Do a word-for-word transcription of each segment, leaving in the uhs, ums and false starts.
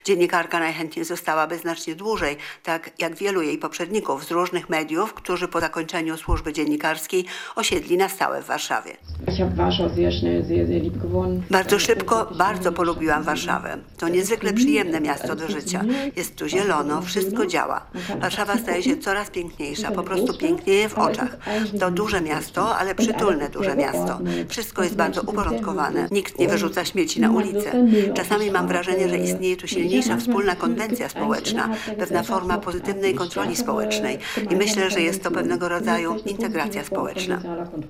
Dziennikarka najchętniej zostałaby znacznie dłużej, tak jak wielu jej poprzedników z różnych mediów, którzy po zakończeniu służby dziennikarskiej osiedli na stałe w Warszawie. Bardzo szybko bardzo polubiłam Warszawę. To niezwykle przyjemne miasto do życia. Jest tu zielono, wszystko działa. Warszawa staje się coraz piękniejsza, po prostu pięknieje w oczach. To duże miasto, ale przytulne duże miasto. Wszystko jest bardzo uporządkowane. Nikt nie wyrzuca śmieci na ulicę. Czasami mam wrażenie, że istnieje tu silniejsza wspólna konwencja społeczna, pewna forma pozytywnej kontroli społecznej i myślę, że jest to pewnego rodzaju integracja społeczna.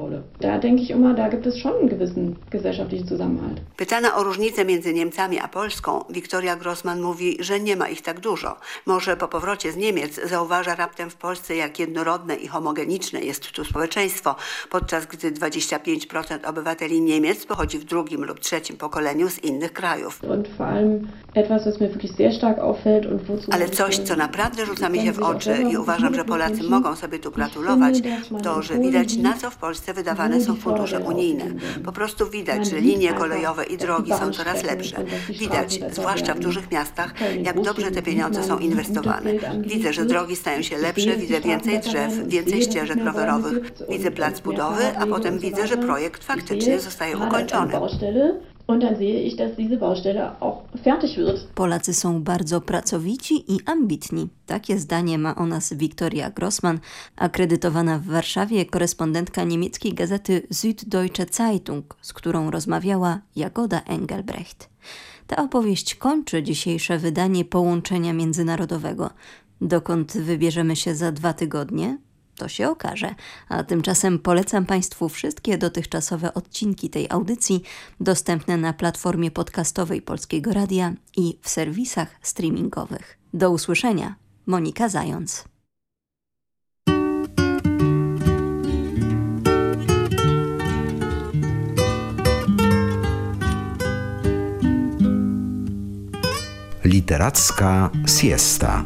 Pytana o różnicę między Niemcami a Polską, Wiktoria Grossman mówi, że nie ma ich tak dużo. Może po powrocie z Niemiec zauważa raptem w Polsce, jak jednorodne i homogeniczne jest tu społeczeństwo, podczas gdy dwadzieścia pięć procent obywateli Niemiec pochodzi w drugim lub trzecim pokoleniu z innych krajów. Ale coś, co naprawdę rzuca mi się w oczy i uważam, że Polacy mogą sobie tu gratulować, to, że widać, na co w Polsce wydawane są fundusze unijne. Po prostu widać, że linie kolejowe i drogi są coraz lepsze. Widać, zwłaszcza w dużych miastach, jak dobrze te pieniądze są inwestowane. Widzę, że drogi stają się lepsze, widzę więcej drzew, więcej ścieżek rowerowych, widzę plac budowy, a potem widzę, że projekt faktycznie zostaje ukończony. Polacy są bardzo pracowici i ambitni. Takie zdanie ma o nas Wiktoria Grossman, akredytowana w Warszawie korespondentka niemieckiej gazety Süddeutsche Zeitung, z którą rozmawiała Jagoda Engelbrecht. Ta opowieść kończy dzisiejsze wydanie Połączenia Międzynarodowego. Dokąd wybierzemy się za dwa tygodnie? To się okaże, a tymczasem polecam Państwu wszystkie dotychczasowe odcinki tej audycji dostępne na platformie podcastowej Polskiego Radia i w serwisach streamingowych. Do usłyszenia. Monika Zając. Literacka siesta.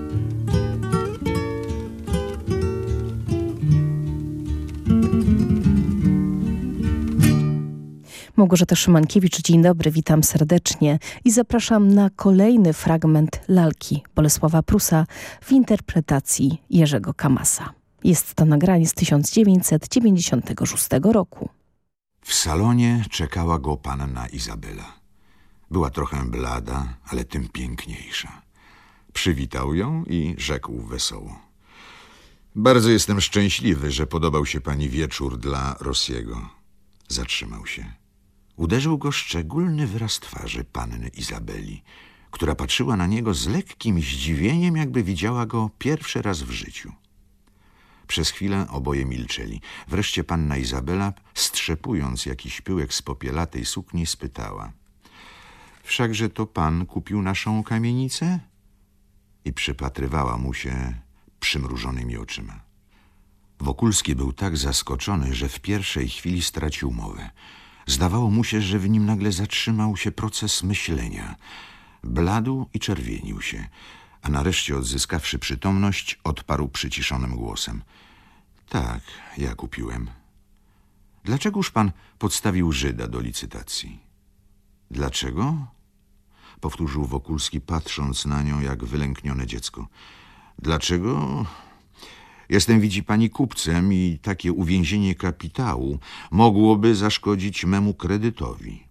Małgorzata Szymankiewicz, dzień dobry, witam serdecznie i zapraszam na kolejny fragment lalki Bolesława Prusa w interpretacji Jerzego Kamasa. Jest to nagranie z tysiąc dziewięćset dziewięćdziesiątego szóstego roku. W salonie czekała go panna Izabela. Była trochę blada, ale tym piękniejsza. Przywitał ją i rzekł wesoło: bardzo jestem szczęśliwy, że podobał się pani wieczór dla Rossiego. Zatrzymał się. Uderzył go szczególny wyraz twarzy panny Izabeli, która patrzyła na niego z lekkim zdziwieniem, jakby widziała go pierwszy raz w życiu. Przez chwilę oboje milczeli. Wreszcie panna Izabela, strzepując jakiś pyłek z popielatej sukni, spytała: wszakże to pan kupił naszą kamienicę? I przypatrywała mu się przymrużonymi oczyma. Wokulski był tak zaskoczony, że w pierwszej chwili stracił mowę. Zdawało mu się, że w nim nagle zatrzymał się proces myślenia. Bladł i czerwienił się, a nareszcie odzyskawszy przytomność, odparł przyciszonym głosem: tak, ja kupiłem. Dlaczegoż pan podstawił Żyda do licytacji? Dlaczego? Powtórzył Wokulski, patrząc na nią jak wylęknione dziecko. Dlaczego? Jestem, widzi pani, kupcem i takie uwięzienie kapitału mogłoby zaszkodzić memu kredytowi.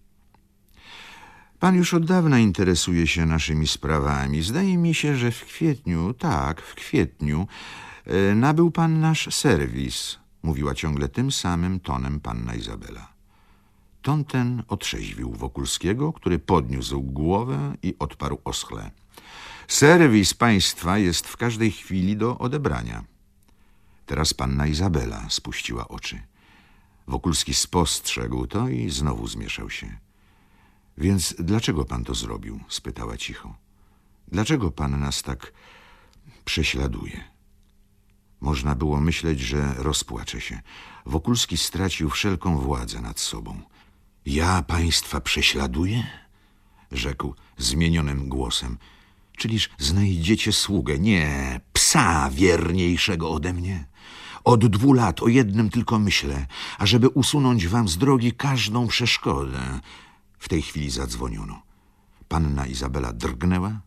Pan już od dawna interesuje się naszymi sprawami. Zdaje mi się, że w kwietniu, tak, w kwietniu, e, nabył pan nasz serwis, mówiła ciągle tym samym tonem panna Izabela. Ton ten otrzeźwił Wokulskiego, który podniósł głowę i odparł oschle: serwis państwa jest w każdej chwili do odebrania. Teraz panna Izabela spuściła oczy. Wokulski spostrzegł to i znowu zmieszał się. Więc dlaczego pan to zrobił? Spytała cicho. Dlaczego pan nas tak prześladuje? Można było myśleć, że rozpłacze się. Wokulski stracił wszelką władzę nad sobą. Ja państwa prześladuję? Rzekł zmienionym głosem. Czyliż znajdziecie sługę, nie, psa wierniejszego ode mnie? Od dwóch lat o jednym tylko myślę, ażeby usunąć wam z drogi każdą przeszkodę. W tej chwili zadzwoniono. panna Izabela drgnęła